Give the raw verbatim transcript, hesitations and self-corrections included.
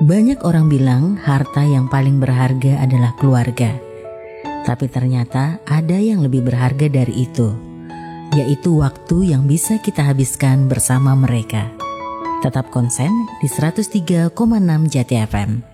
Banyak orang bilang harta yang paling berharga adalah keluarga. Tapi ternyata ada yang lebih berharga dari itu, yaitu waktu yang bisa kita habiskan bersama mereka. Tetap konsen di seratus tiga koma enam Jati F M.